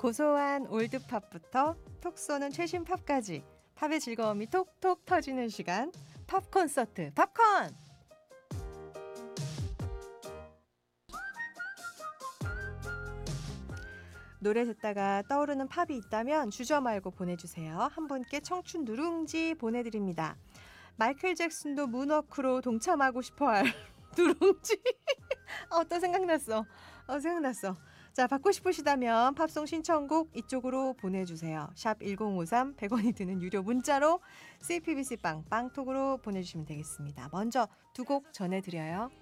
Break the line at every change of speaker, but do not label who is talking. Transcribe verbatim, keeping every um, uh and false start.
고소한 올드팝부터 톡 쏘는 최신 팝까지 팝의 즐거움이 톡톡 터지는 시간, 팝 콘서트 팝콘! 노래 듣다가 떠오르는 팝이 있다면 주저 말고 보내주세요. 한 분께 청춘 누룽지 보내드립니다. 마이클 잭슨도 문워크로 동참하고 싶어할 누룽지. 어, 또 생각났어. 어, 생각났어. 자, 받고 싶으시다면 팝송 신청곡 이쪽으로 보내주세요. 샵 일공오삼 백 원이 드는 유료 문자로 씨피비씨 빵, 빵톡으로 보내주시면 되겠습니다. 먼저 두 곡 전해드려요.